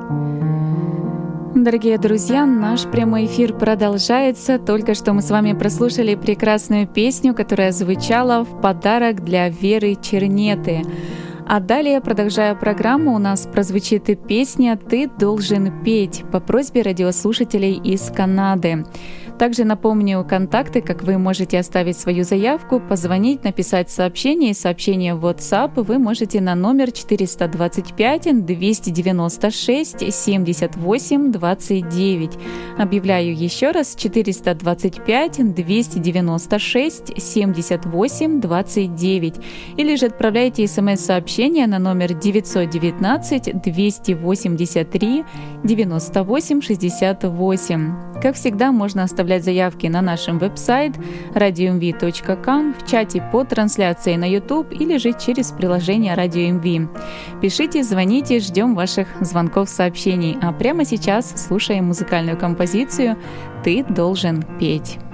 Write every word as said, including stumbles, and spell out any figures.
Дорогие друзья, наш прямой эфир продолжается. Только что мы с вами прослушали прекрасную песню, которая звучала в подарок для Веры Чернеты. А далее, продолжая программу, у нас прозвучит и песня «Ты должен петь» по просьбе радиослушателей из Канады. Также напомню контакты, как вы можете оставить свою заявку, позвонить, написать сообщение. Сообщение в WhatsApp вы можете на номер четыреста двадцать пять двести девяносто шесть семьдесят восемь двадцать девять. Объявляю еще раз: четыреста двадцать пять двести девяносто шесть семьдесят восемь двадцать девять. Или же отправляйте смс-сообщение на номер девятьсот девятнадцать двести восемьдесят три девяносто восемь шестьдесят восемь. Как всегда, можно оставлять заявки на нашем веб-сайте радио эм ви точка ком, в чате под трансляцией на YouTube или же через приложение Радио эм ви. Пишите, звоните, ждем ваших звонков, сообщений. А прямо сейчас слушаем музыкальную композицию «Ты должен петь».